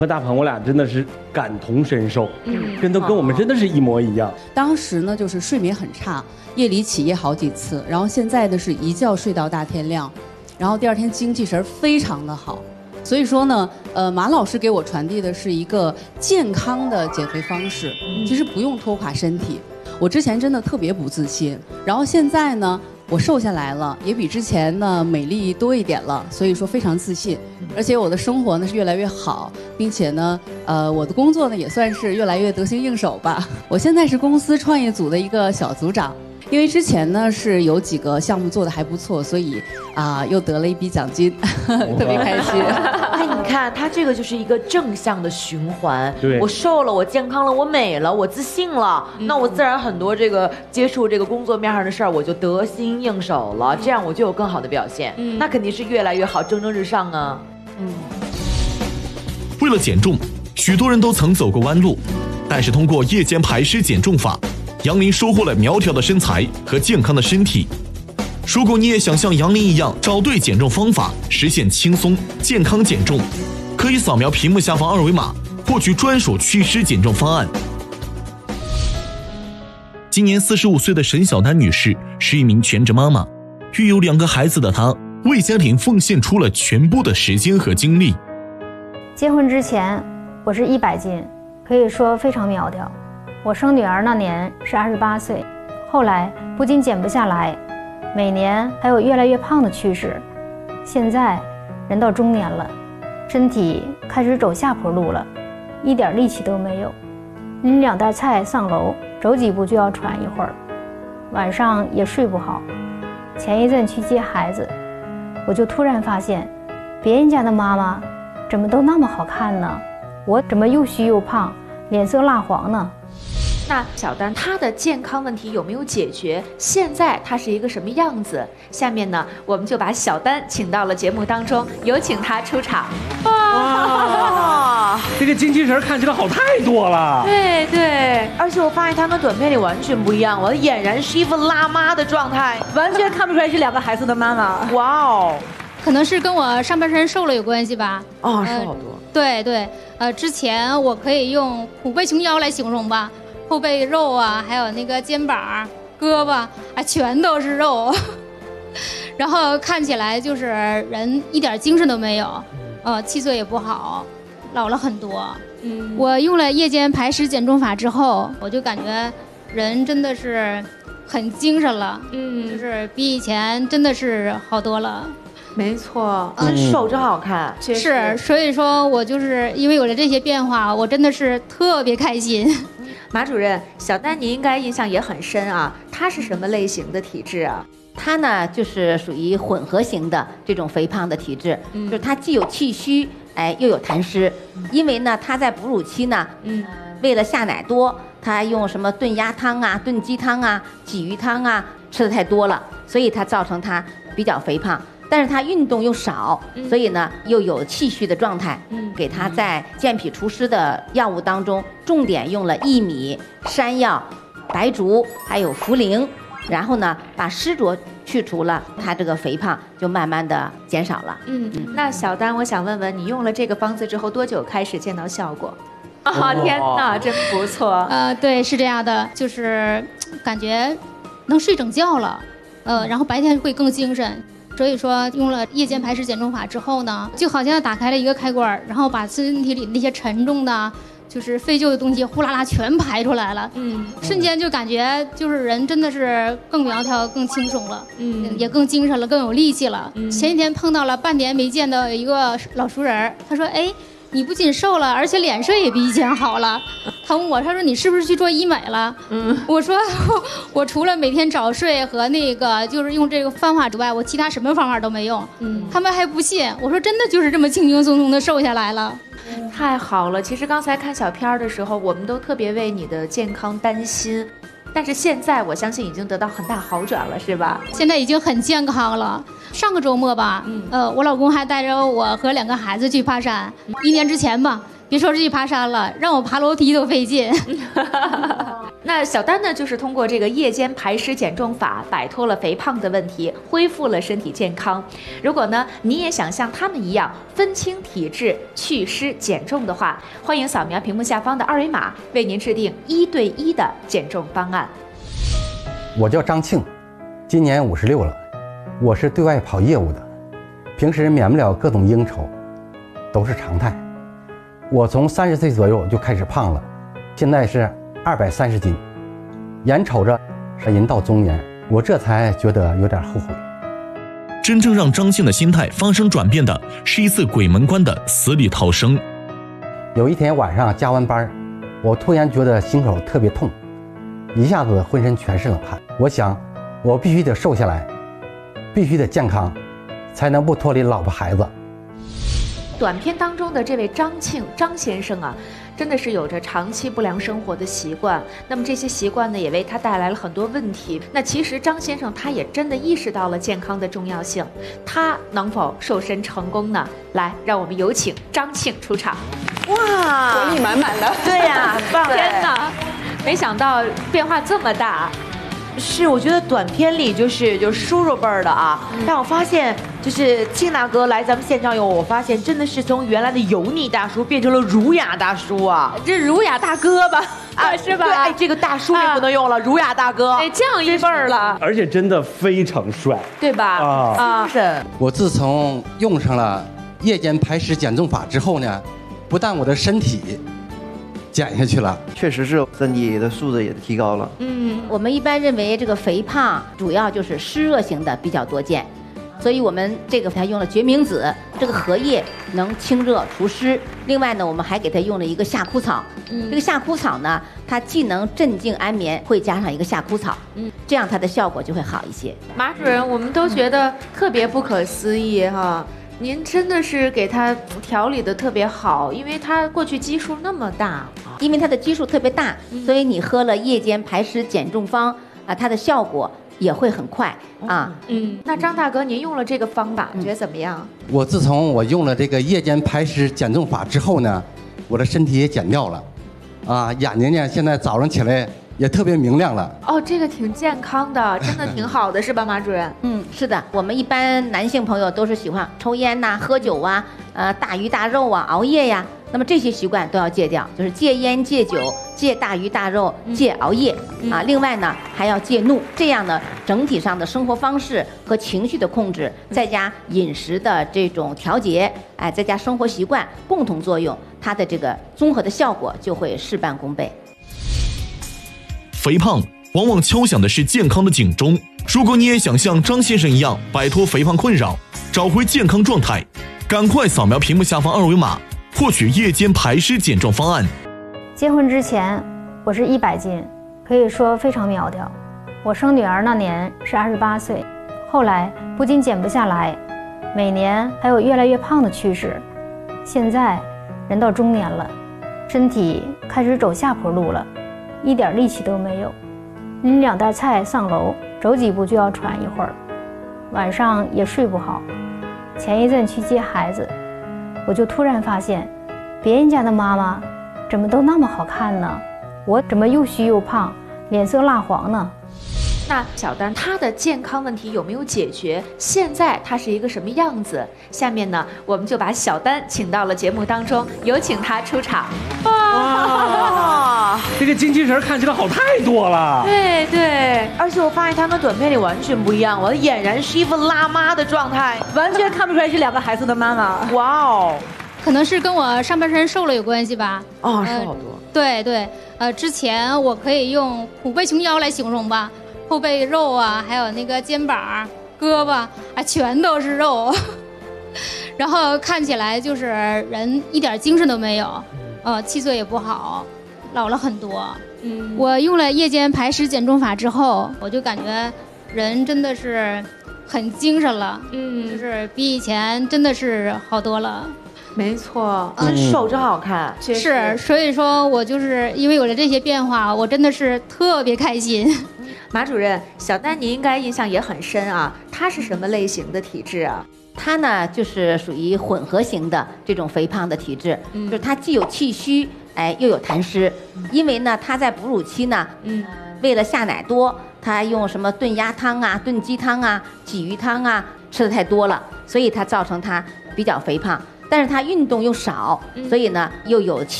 和大鹏我俩真的是感同身受，跟我们真的是一模一样。 当时呢就是睡眠很差，夜里起夜好几次，然后现在的是一觉睡到大天亮，然后第二天精气神非常的好。所以说呢，马老师给我传递的是一个健康的减肥方式，其实不用拖垮身体。我之前真的特别不自信，然后现在呢，我瘦下来了，也比之前呢美丽多一点了，所以说非常自信，而且我的生活呢是越来越好，并且呢，我的工作呢也算是越来越得心应手吧。我现在是公司创业组的一个小组长。因为之前呢是有几个项目做的还不错，所以又得了一笔奖金，特别开心。 哎，你看他这个就是一个正向的循环。 对， 我瘦了，我健康了，我美了，我自信了，那我自然很多这个接触这个工作面上的事儿，我就得心应手了，这样我就有更好的表现。那肯定是越来越好，蒸蒸日上啊。 为了减重，许多人都曾走过弯路，但是通过夜间排湿减重法，杨林收获了苗条的身材和健康的身体。如果你也想像杨林一样找对减重方法，实现轻松健康减重，可以扫描屏幕下方二维码，获取专属祛湿减重方案。今年45岁的沈小丹女士是一名全职妈妈，育有2个孩子的她，为家庭奉献出了全部的时间和精力。 结婚之前我是100斤，可以说非常苗条。我生女儿那年是28岁，后来不仅减不下来，每年还有越来越胖的趋势。现在人到中年了，身体开始走下坡路了，一点力气都没有，拎2袋菜上楼，走几步就要喘一会儿，晚上也睡不好。前一阵去接孩子，我就突然发现，别人家的妈妈怎么都那么好看呢？我怎么又虚又胖，脸色蜡黄呢？ 那小丹她的健康问题有没有解决？现在她是一个什么样子？下面呢，我们就把小丹请到了节目当中，有请她出场。 哇，这个精气神看起来好太多了。 对对，而且我发现她跟短片里完全不一样，我俨然是一副辣妈的状态， 完全看不出来是2个孩子的妈妈。 哇哦， 可能是跟我上半身瘦了有关系吧。 瘦好多。 对对，之前我可以用虎背熊腰来形容吧。后背肉啊，还有那个肩膀、胳膊啊，全都是肉，然后看起来就是人一点精神都没有，气色也不好，老了很多。我用了夜间排湿减重法之后，我就感觉人真的是很精神了，就是比以前真的是好多了。 没错，真瘦真好看， 是，所以说我就是因为有了这些变化，我真的是特别开心。 马主任，小丹你应该印象也很深啊，她是什么类型的体质啊？ 她呢就是属于混合型的这种肥胖的体质，就是她既有气虚，又有痰湿。因为呢她在哺乳期呢，为了下奶多，她用什么炖鸭汤啊、炖鸡汤啊、鲫鱼汤啊吃的太多了，所以她造成她比较肥胖。但是他运动又少，所以呢又有气虚的状态。给他在健脾除湿的药物当中，重点用了薏米、山药、白术还有茯苓，然后呢把湿浊去除了，他这个肥胖就慢慢的减少了。 那小丹，我想问问你用了这个方子之后多久开始见到效果？天哪，真不错。 对，是这样的，就是感觉能睡整觉了，然后白天会更精神。所以说用了夜间排湿减重法之后呢，就好像打开了一个开关，然后把身体里那些沉重的就是废旧的东西呼啦啦全排出来了，瞬间就感觉就是人真的是更苗条更轻松了，也更精神了，更有力气了。前几天碰到了半年没见的一个老熟人，他说你不仅瘦了，而且脸色也比以前好了。他问我，他说你是不是去做医美了？我说我除了每天早睡和那个就是用这个方法之外，我其他什么方法都没用。他们还不信，我说真的就是这么轻轻松松的瘦下来了。 太好了，其实刚才看小片的时候，我们都特别为你的健康担心。但是现在我相信已经得到很大好转了，是吧？ 现在已经很健康了。上个周末吧，我老公还带着我和2个孩子去爬山。1年之前吧，别说是去爬山了，让我爬楼梯都费劲。 那小丹呢，就是通过这个夜间排湿减重法，摆脱了肥胖的问题，恢复了身体健康。如果呢，你也想像他们一样分清体质、祛湿减重的话，欢迎扫描屏幕下方的二维码，为您制定1对1的减重方案。 我叫张庆，今年56了，我是对外跑业务的，平时免不了各种应酬，都是常态。我从30岁左右就开始胖了，现在是230斤，眼瞅着人到中年，我这才觉得有点后悔。 真正让张庆的心态发生转变的是一次鬼门关的死里逃生。 有一天晚上加完班，我突然觉得心口特别痛，一下子浑身全是冷汗。我想我必须得瘦下来，必须得健康，才能不脱离老婆孩子。 短片当中的这位张庆张先生啊，真的是有着长期不良生活的习惯，那么这些习惯呢，也为他带来了很多问题。那其实张先生他也真的意识到了健康的重要性，他能否瘦身成功呢？来，让我们有请张庆出场。 哇， 活力满满的。 对呀，很棒！ 天哪，没想到变化这么大。 是，我觉得短片里就是叔叔辈儿的啊，但我发现就是庆大哥来咱们现场以后，我发现真的是从原来的油腻大叔变成了儒雅大叔啊， 这儒雅大哥吧，是吧？ 对，哎，这个大叔也不能用了，儒雅大哥， 得降一辈儿了， 而且真的非常帅， 对吧？ 啊，是。 我自从用上了夜间排湿减重法之后呢，不但我的身体减下去了， 确实是身体的素质也提高了。 我们一般认为这个肥胖主要就是湿热型的比较多见，所以我们这个还用了决明子，这个荷叶能清热除湿。另外呢，我们还给它用了一个夏枯草，这个夏枯草呢，它既能镇静安眠，会加上一个夏枯草，这样它的效果就会好一些。 马主任，我们都觉得特别不可思议哈。您真的是给他调理的特别好，因为他过去基数那么大， 因为它的基数特别大，所以你喝了夜间排湿减重方啊，它的效果也会很快啊。 那张大哥，您用了这个方法，觉得怎么样？ 我自从我用了这个夜间排湿减重法之后呢，我的身体也减掉了，啊，眼睛呢现在早上起来也特别明亮了。 哦，这个挺健康的，真的挺好的，是吧，马主任？ 是的，我们一般男性朋友都是喜欢抽烟呐、喝酒啊、大鱼大肉啊、熬夜呀，那么这些习惯都要戒掉，就是戒烟、戒酒、戒大鱼大肉、戒熬夜啊。另外呢，还要戒怒，这样呢，整体上的生活方式和情绪的控制，再加饮食的这种调节，再加生活习惯共同作用，它的这个综合的效果就会事半功倍。 肥胖往往敲响的是健康的警钟。如果你也想像张先生一样摆脱肥胖困扰，找回健康状态，赶快扫描屏幕下方二维码，获取夜间排湿减重方案。 结婚之前我是100斤，可以说非常苗条。我生女儿那年是28岁，后来不仅减不下来，每年还有越来越胖的趋势。现在人到中年了，身体开始走下坡路了，一点力气都没有。拎2袋菜上楼，走几步就要喘一会儿，晚上也睡不好。前一阵去接孩子，我就突然发现，别人家的妈妈怎么都那么好看呢？我怎么又虚又胖，脸色蜡黄呢？ 那小丹她的健康问题有没有解决？现在她是一个什么样子？下面呢，我们就把小丹请到了节目当中，有请她出场。 哇，这个精气神看起来好太多了。 对对，而且我发现他跟短片里完全不一样，我俨然是一副辣妈的状态， 完全看不出来是2个孩子的妈妈。 哇哦， 可能是跟我上半身瘦了有关系吧。 哦，瘦好多。 对对，之前我可以用虎背熊腰来形容吧，后背肉啊，还有那个肩膀、胳膊啊，全都是肉，然后看起来就是人一点精神都没有，气色也不好，老了很多。我用了夜间排湿减重法之后，我就感觉人真的是很精神了，就是比以前真的是好多了。 没错，真瘦真好看， 是，所以说我就是因为有了这些变化，我真的是特别开心。 马主任，小丹您应该印象也很深啊，她是什么类型的体质啊？ 它呢就是属于混合型的这种肥胖的体质，就是它既有气虚， 哎，又有痰湿。因为呢，他在哺乳期呢，为了下奶多，他用什么炖鸭汤啊、炖鸡汤啊、鲫鱼汤啊吃的太多了，所以他造成他比较肥胖。但是他运动又少，所以呢又有气。